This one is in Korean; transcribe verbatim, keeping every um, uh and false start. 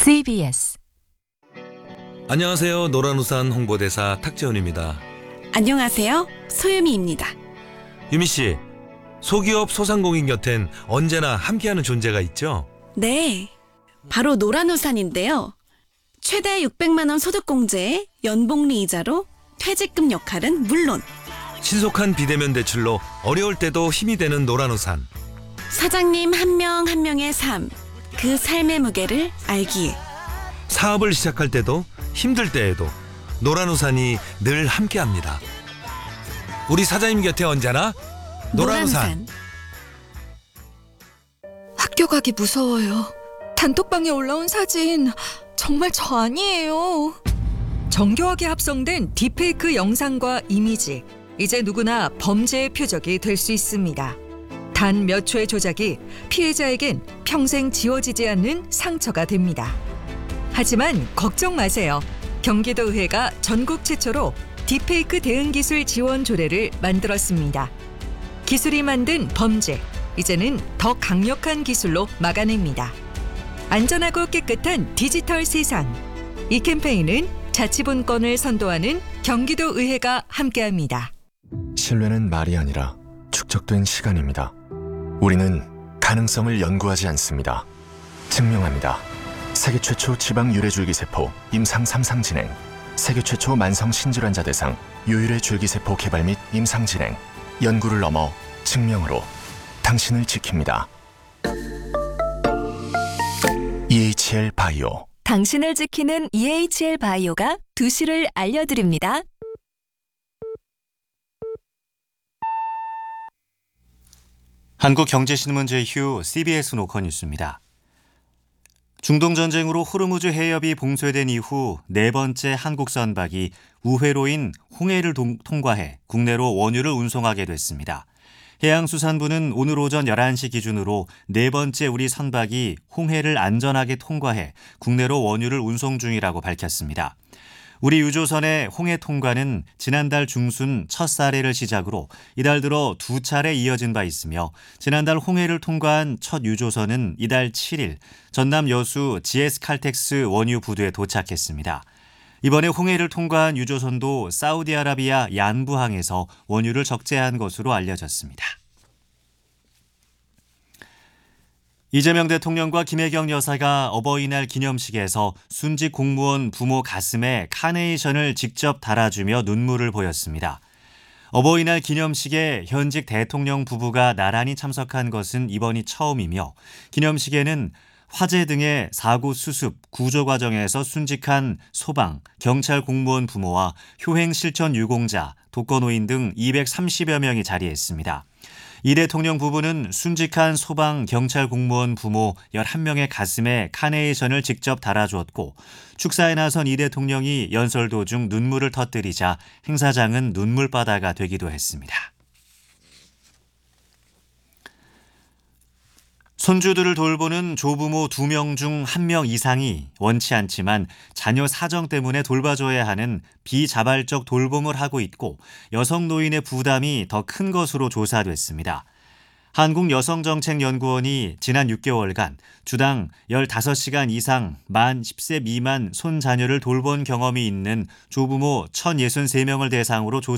씨비에스. 안녕하세요. 노란우산 홍보대사 탁재훈입니다. 안녕하세요. 소유미입니다. 유미씨, 소기업 소상공인 곁엔 언제나 함께하는 존재가 있죠? 네, 바로 노란우산인데요. 최대 육백만 원 소득공제에 연복리 이자로 퇴직금 역할은 물론 신속한 비대면 대출로 어려울 때도 힘이 되는 노란우산. 사장님 한 명 한 명의 삶, 그 삶의 무게를 알기에 사업을 시작할 때도 힘들 때에도 노란우산이 늘 함께합니다. 우리 사장님 곁에 언제나 노란우산. 학교 가기 무서워요. 단톡방에 올라온 사진 정말 저 아니에요. 정교하게 합성된 딥페이크 영상과 이미지. 이제 누구나 범죄의 표적이 될 수 있습니다. 단 몇 초의 조작이 피해자에겐 평생 지워지지 않는 상처가 됩니다. 하지만 걱정 마세요. 경기도의회가 전국 최초로 딥페이크 대응 기술 지원 조례를 만들었습니다. 기술이 만든 범죄, 이제는 더 강력한 기술로 막아냅니다. 안전하고 깨끗한 디지털 세상. 이 캠페인은 자치분권을 선도하는 경기도의회가 함께합니다. 신뢰는 말이 아니라 축적된 시간입니다. 우리는 가능성을 연구하지 않습니다. 증명합니다. 세계 최초 지방 유래줄기세포 임상 삼 상 진행, 세계 최초 만성 신질환자 대상 유유래 줄기세포 개발 및 임상 진행, 연구를 넘어 증명으로 당신을 지킵니다. 이에이치엘 바이오. 당신을 지키는 이에이치엘 바이오가 두 시를 알려드립니다. 한국경제신문 제휴 씨비에스 노컷 뉴스입니다. 중동전쟁으로 호르무즈 해협이 봉쇄된 이후 네 번째 한국 선박이 우회로인 홍해를 동, 통과해 국내로 원유를 운송하게 됐습니다. 해양수산부는 오늘 오전 열한 시 기준으로 네 번째 우리 선박이 홍해를 안전하게 통과해 국내로 원유를 운송 중이라고 밝혔습니다. 우리 유조선의 홍해 통과는 지난달 중순 첫 사례를 시작으로 이달 들어 두 차례 이어진 바 있으며 지난달 홍해를 통과한 첫 유조선은 이달 칠 일 전남 여수 지에스 칼텍스 원유 부두에 도착했습니다. 이번에 홍해를 통과한 유조선도 사우디아라비아 얀부항에서 원유를 적재한 것으로 알려졌습니다. 이재명 대통령과 김혜경 여사가 어버이날 기념식에서 순직 공무원 부모 가슴에 카네이션을 직접 달아주며 눈물을 보였습니다. 어버이날 기념식에 현직 대통령 부부가 나란히 참석한 것은 이번이 처음이며 기념식에는 화재 등의 사고 수습, 구조 과정에서 순직한 소방, 경찰 공무원 부모와 효행 실천 유공자, 독거노인 등 이백삼십여 명이 자리했습니다. 이 대통령 부부는 순직한 소방, 경찰 공무원 부모 열한 명의 가슴에 카네이션을 직접 달아주었고 축사에 나선 이 대통령이 연설 도중 눈물을 터뜨리자 행사장은 눈물바다가 되기도 했습니다. 손주들을 돌보는 조부모 두 명 중 한 명 이상이 원치 않지만 자녀 사정 때문에 돌봐줘야 하는 비자발적 돌봄을 하고 있고 여성 노인의 부담이 더 큰 것으로 조사됐습니다. 한국여성정책연구원이 지난 육 개월간 주당 열다섯 시간 이상 만 십 세 미만 손자녀를 돌본 경험이 있는 조부모 천육십삼 명을 대상으로 조사